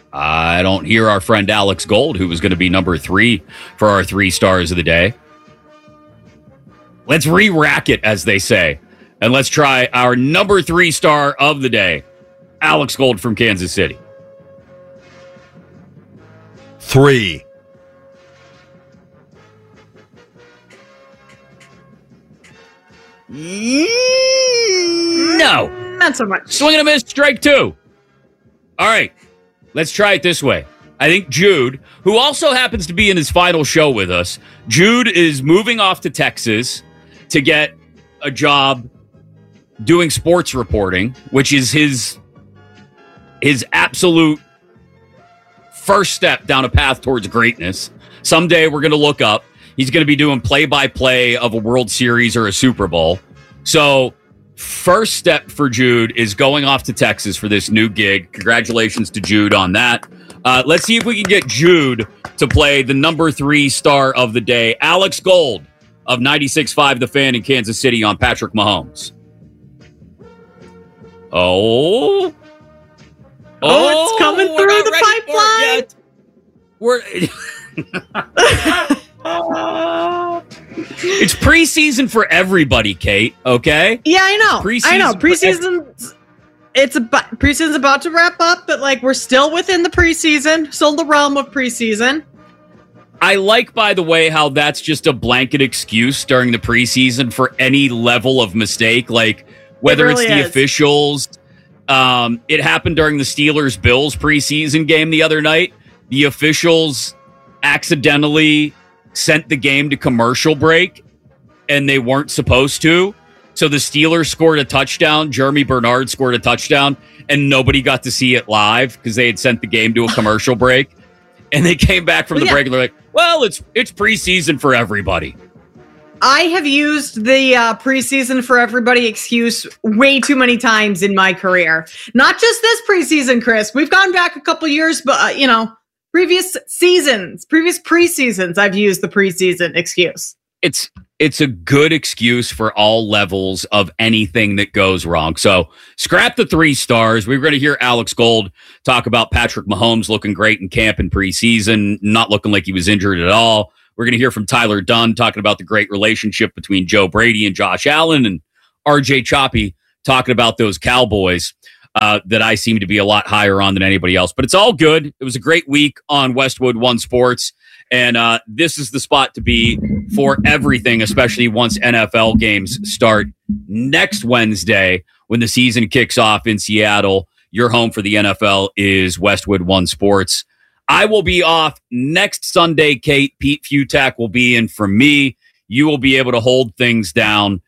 I don't hear our friend Alex Gold, who was going to be number 3 for our 3 stars of the day. Let's re-rack it, as they say. And let's try our number 3 star of the day, Alex Gold from Kansas City. 3. No. Not so much. Swing and a miss, strike 2. All right. Let's try it this way. I think Jude, who also happens to be in his final show with us, Jude is moving off to Texas to get a job doing sports reporting, which is his absolute first step down a path towards greatness. Someday we're going to look up. He's going to be doing play-by-play of a World Series or a Super Bowl. So first step for Jude is going off to Texas for this new gig. Congratulations to Jude on that. Let's see if we can get Jude to play the number 3 star of the day, Alex Gold of 96.5 The Fan in Kansas City on Patrick Mahomes. Oh, it's coming through the pipeline. It's preseason for everybody, Kate. Okay. Yeah, I know. Preseason's about to wrap up, but like we're still within the preseason, still in the realm of preseason. I like, by the way, how that's just a blanket excuse during the preseason for any level of mistake, like whether it's the officials. It happened during the Steelers-Bills preseason game the other night. The officials accidentally sent the game to commercial break, and they weren't supposed to. So the Steelers scored a touchdown. Jeremy Bernard scored a touchdown, and nobody got to see it live because they had sent the game to a commercial break. And they came back from the break, and they're like, well, it's preseason for everybody. I have used the preseason for everybody excuse way too many times in my career. Not just this preseason, Chris. We've gone back a couple years, but, previous preseasons, I've used the preseason excuse. It's a good excuse for all levels of anything that goes wrong. So scrap the 3 stars. We're going to hear Alex Gold talk about Patrick Mahomes looking great in camp in preseason, not looking like he was injured at all. We're going to hear from Tyler Dunn talking about the great relationship between Joe Brady and Josh Allen, and RJ Choppy talking about those Cowboys that I seem to be a lot higher on than anybody else. But it's all good. It was a great week on Westwood One Sports. And this is the spot to be for everything, especially once NFL games start next Wednesday when the season kicks off in Seattle. Your home for the NFL is Westwood One Sports. I will be off next Sunday, Kate. Pete Futak will be in for me. You will be able to hold things down,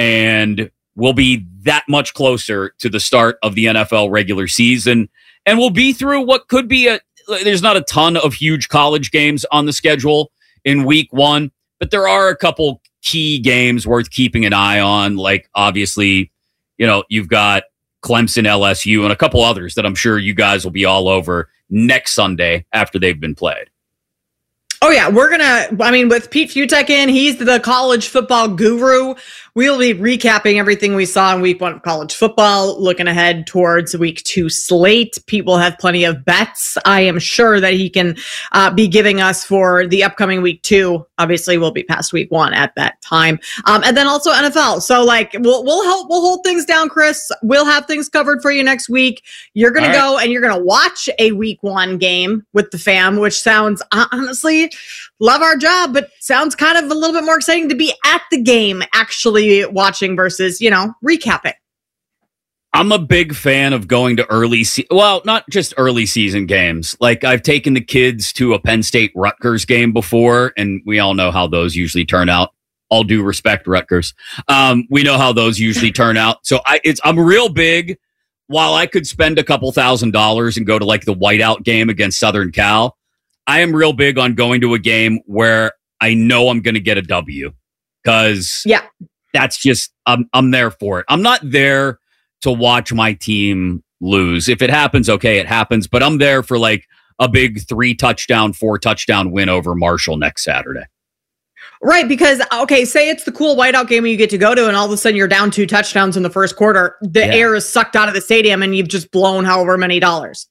and we'll be that much closer to the start of the NFL regular season. And we'll be through what could be there's not a ton of huge college games on the schedule in week 1, but there are a couple key games worth keeping an eye on. Like, obviously, you've got Clemson, LSU, and a couple others that I'm sure you guys will be all over next Sunday after they've been played. Oh, yeah. With Pete Futak in, he's the college football guru. We'll be recapping everything we saw in week 1 of college football, looking ahead towards week 2 slate. Pete will have plenty of bets. I am sure that he can be giving us for the upcoming week 2. Obviously, we'll be past week 1 at that time. And then also NFL. So we'll hold things down, Chris. We'll have things covered for you next week. You're going to go and you're going to watch a week 1 game with the fam, which sounds honestly, love our job, but sounds kind of a little bit more exciting to be at the game, actually watching versus, recapping. I'm a big fan of going to not just early season games. Like, I've taken the kids to a Penn State Rutgers game before, and we all know how those usually turn out. All due respect, Rutgers. We know how those usually turn out. So I'm real big. While I could spend a couple $1,000s and go to like the whiteout game against Southern Cal, I am real big on going to a game where I know I'm going to get a W, because that's just, I'm there for it. I'm not there to watch my team lose. If it happens, okay, it happens. But I'm there for like a big 3-touchdown, 4-touchdown win over Marshall next Saturday. Right, because, say it's the cool whiteout game you get to go to, and all of a sudden you're down 2 touchdowns in the first quarter. The air is sucked out of the stadium, and you've just blown however many dollars.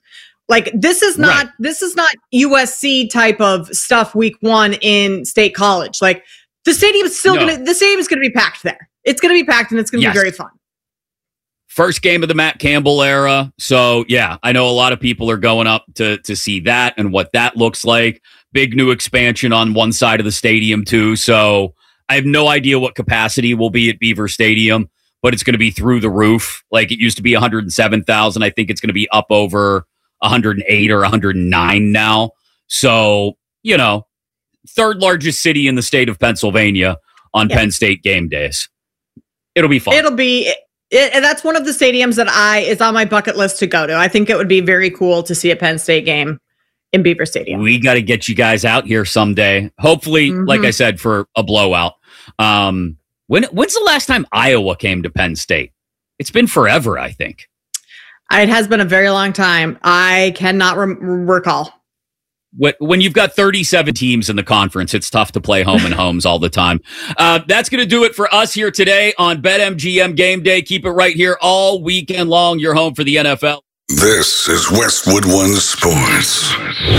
Like this is not USC type of stuff week 1 in State College. Like the stadium is still gonna be packed there. It's gonna be packed and it's gonna be very fun. First game of the Matt Campbell era. So yeah, I know a lot of people are going up to see that and what that looks like. Big new expansion on one side of the stadium too. So I have no idea what capacity will be at Beaver Stadium, but it's going to be through the roof. Like it used to be 107,000. I think it's going to be up over 108 or 109 now. So, third largest city in the state of Pennsylvania on Penn State game days. It'll be fun. And that's one of the stadiums that is on my bucket list to go to. I think it would be very cool to see a Penn State game in Beaver Stadium. We got to get you guys out here someday. Hopefully, like I said, for a blowout. When's the last time Iowa came to Penn State? It's been forever, I think. It has been a very long time. I cannot recall. When you've got 37 teams in the conference, it's tough to play home and homes all the time. That's going to do it for us here today on BetMGM Game Day. Keep it right here all weekend long. You're home for the NFL. This is Westwood One Sports.